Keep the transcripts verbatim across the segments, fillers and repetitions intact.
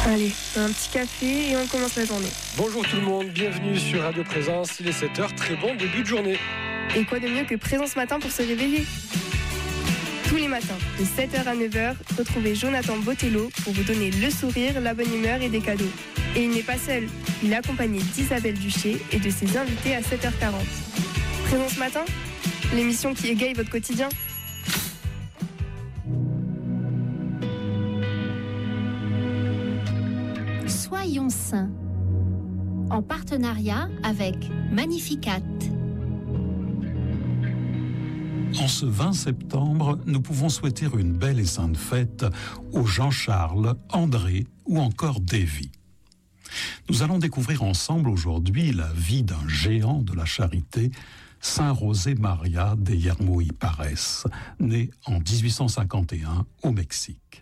Allez, un petit café et on commence la journée. Bonjour tout le monde, bienvenue sur Radio Présence, il est sept heures, très bon début de journée. Et quoi de mieux que Présence Matin pour se réveiller ? Tous les matins, de sept heures à neuf heures, retrouvez Jonathan Botello pour vous donner le sourire, la bonne humeur et des cadeaux. Et il n'est pas seul, il est accompagné d'Isabelle Duché et de ses invités à sept heures quarante. Présence Matin, l'émission qui égaye votre quotidien. Soyons saints, en partenariat avec Magnificat. En ce vingt septembre, nous pouvons souhaiter une belle et sainte fête aux Jean-Charles, André ou encore Davy. Nous allons découvrir ensemble aujourd'hui la vie d'un géant de la charité, Saint José María de Yermo y Parés, né en dix-huit cent cinquante et un au Mexique.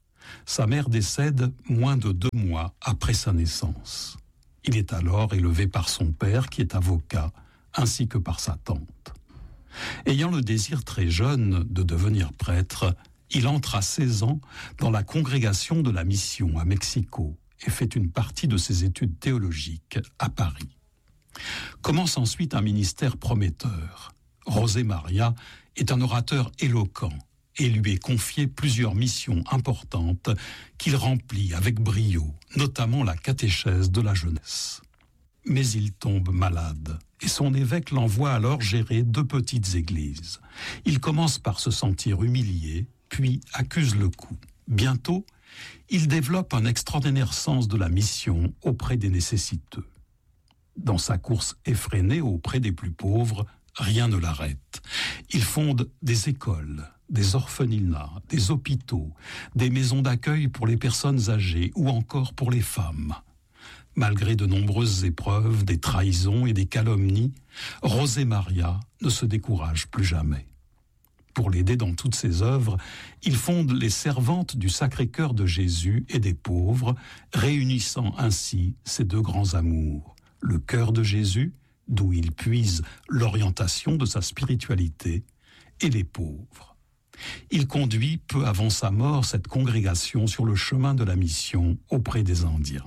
Sa mère décède moins de deux mois après sa naissance. Il est alors élevé par son père, qui est avocat, ainsi que par sa tante. Ayant le désir très jeune de devenir prêtre, il entre à seize ans dans la congrégation de la Mission à Mexico et fait une partie de ses études théologiques à Paris. Commence ensuite un ministère prometteur. José María est un orateur éloquent et lui est confié plusieurs missions importantes qu'il remplit avec brio, notamment la catéchèse de la jeunesse. Mais il tombe malade et son évêque l'envoie alors gérer deux petites églises. Il commence par se sentir humilié, puis accuse le coup. Bientôt, il développe un extraordinaire sens de la mission auprès des nécessiteux. Dans sa course effrénée auprès des plus pauvres, rien ne l'arrête. Il fonde des écoles, des orphelinats, des hôpitaux, des maisons d'accueil pour les personnes âgées ou encore pour les femmes. Malgré de nombreuses épreuves, des trahisons et des calomnies, José María ne se décourage plus jamais. Pour l'aider dans toutes ses œuvres, il fonde les Servantes du Sacré-Cœur de Jésus et des pauvres, réunissant ainsi ses deux grands amours, le cœur de Jésus, d'où il puise l'orientation de sa spiritualité, et les pauvres. Il conduit peu avant sa mort cette congrégation sur le chemin de la mission auprès des Indiens.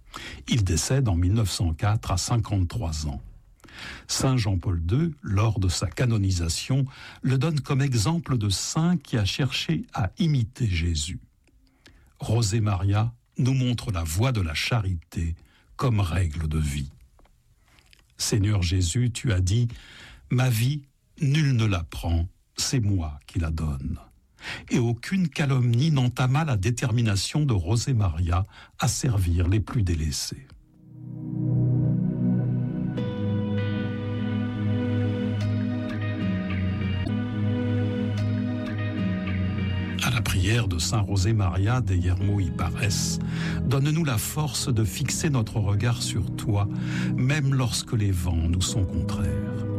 Il décède en mille neuf cent quatre à cinquante-trois ans. Saint Jean-Paul deux, lors de sa canonisation, le donne comme exemple de saint qui a cherché à imiter Jésus. José María nous montre la voie de la charité comme règle de vie. Seigneur Jésus, tu as dit « Ma vie, nul ne la prend, c'est moi qui la donne ». Et aucune calomnie n'entama la détermination de José María à servir les plus délaissés. À la prière de Saint José María de Yermo y Parés, donne-nous la force de fixer notre regard sur toi, même lorsque les vents nous sont contraires.